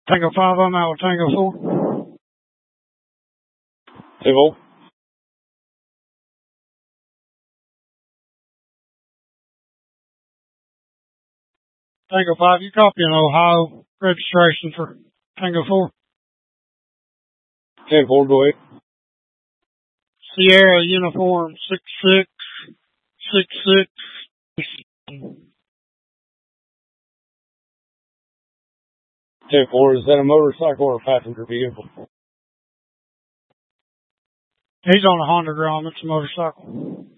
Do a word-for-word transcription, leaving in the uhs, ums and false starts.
Tango five, I'm out with Tango four. Civil. Tango five, you copy in Ohio registration for Tango four. ten four, go ahead. Sierra uniform six six six six. ten four, is that a motorcycle or a passenger vehicle? He's on a Honda Grom, it's a motorcycle.